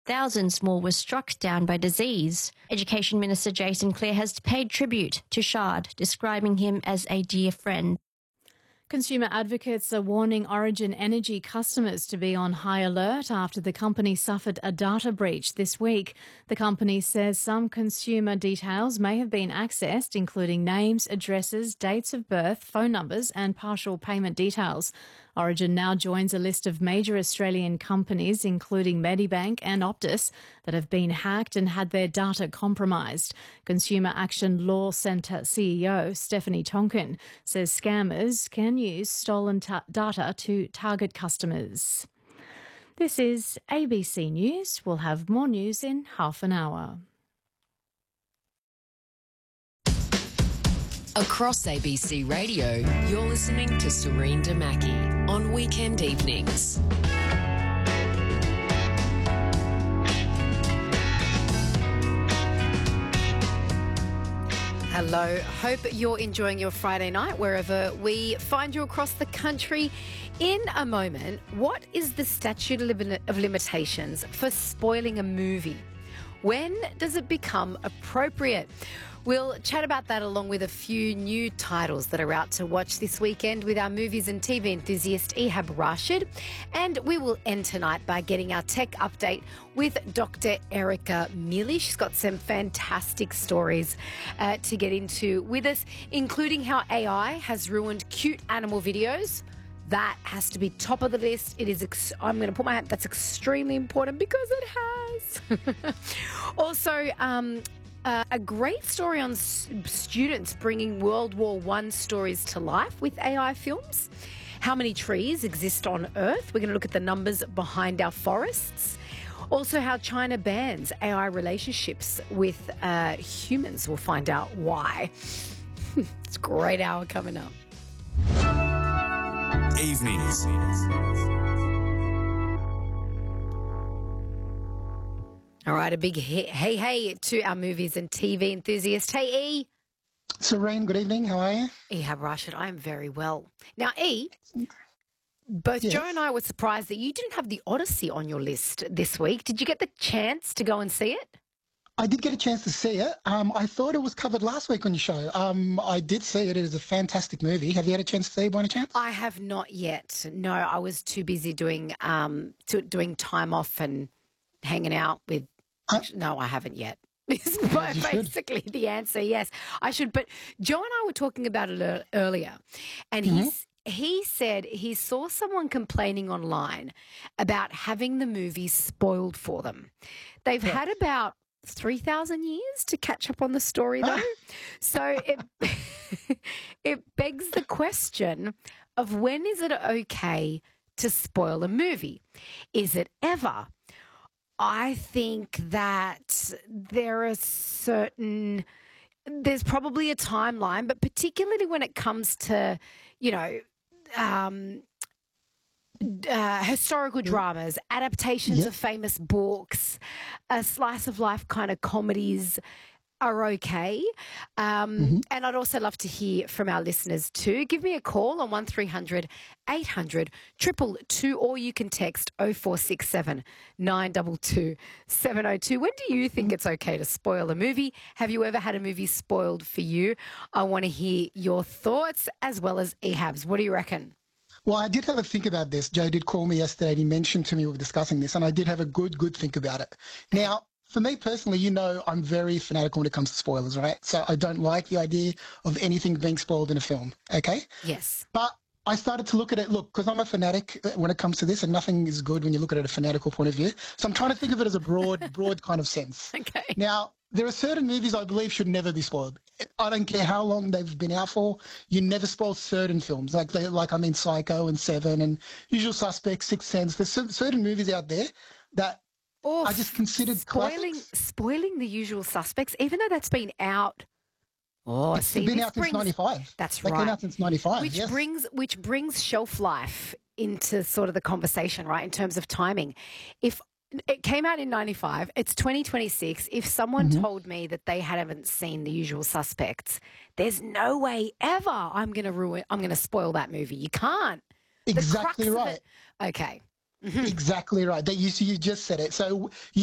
Thousands more were struck down by disease. Education Minister Jason Clare has paid tribute to Shard, describing him as a dear friend. Consumer advocates are warning Origin Energy customers to be on high alert after the company suffered a data breach this week. The company says some consumer details may have been accessed, including names, addresses, dates of birth, phone numbers and partial payment details. Origin now joins a list of major Australian companies, including Medibank and Optus, that have been hacked and had their data compromised. Consumer Action Law Centre CEO Stephanie Tonkin says scammers can use stolen data to target customers. This is ABC News. We'll have more news in half an hour. Across ABC Radio, you're listening to Serene Damaki on weekend evenings. Hello, hope you're enjoying your Friday night wherever we find you across the country. In a moment, what is the statute of limitations for spoiling a movie? When does it become appropriate? We'll chat about that along with a few new titles that are out to watch this weekend with our movies and TV enthusiast Ehab Rashid. And we will end tonight by getting our tech update with Dr. Erica Mealy. She's got some fantastic stories to get into with us, including how AI has ruined cute animal videos. That has to be top of the list. It is. I'm going to put my hand. That's extremely important because it has. Also, a great story on students bringing World War I stories to life with AI films. How many trees exist on Earth? We're going to look at the numbers behind our forests. Also, how China bans AI relationships with humans. We'll find out why. It's a great hour coming up. Evenings. All right, a big hey to our movies and TV enthusiast. Hey, E. Serene, good evening. How are you? Ehab Rashid, I am very well. Now, E, both Joe and I were surprised that you didn't have The Odyssey on your list this week. Did you get the chance to go and see it? I did get a chance to see it. I thought it was covered last week on your show. I did see it. It is a fantastic movie. Have you had a chance to see it by any chance? I have not yet. No, I was too busy doing time off and hanging out with... No, I haven't yet. Is basically the answer. Yes, I should. But Joe and I were talking about it earlier, and he said he saw someone complaining online about having the movie spoiled for them. They've had about 3,000 years to catch up on the story, though. So it begs the question of when is it okay to spoil a movie? Is it ever? I think that there's probably a timeline, but particularly when it comes to, historical dramas, adaptations of famous books, slice of life kind of comedies are okay. And I'd also love to hear from our listeners too. Give me a call on 1300 800 222, or you can text 0467 922 702. When do you think it's okay to spoil a movie? Have you ever had a movie spoiled for you? I want to hear your thoughts as well as Ehab's. What do you reckon? Well, I did have a think about this. Joe did call me yesterday and he mentioned to me we were discussing this, and I did have a good think about it. Now, for me personally, I'm very fanatical when it comes to spoilers, right? So I don't like the idea of anything being spoiled in a film, okay? Yes. But I started to look at it, because I'm a fanatic when it comes to this, and nothing is good when you look at it at a fanatical point of view. So I'm trying to think of it as a broad kind of sense. Okay. Now, there are certain movies I believe should never be spoiled. I don't care how long they've been out for. You never spoil certain films, like Psycho and Seven and Usual Suspects, Sixth Sense. There's certain movies out there that I just considered spoiling The Usual Suspects, even though that's been out. It's been out since 95. That's right. It's been out since 95. Which brings shelf life into sort of the conversation, right? In terms of timing, if it came out in 95, it's 2026. If someone told me that they haven't seen The Usual Suspects, there's no way ever I'm going to spoil that movie. You can't. Exactly right. Okay. Exactly right. You just said it. So